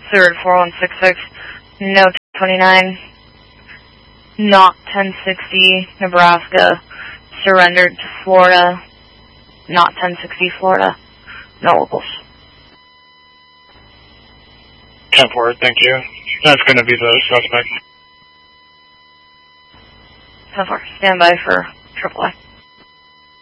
Third 4166, no 29, not 1060, Nebraska, surrendered to Florida, not 1060, Florida, no locals. 10-4, thank you. That's going to be the suspect. 10-4, stand by for AAA.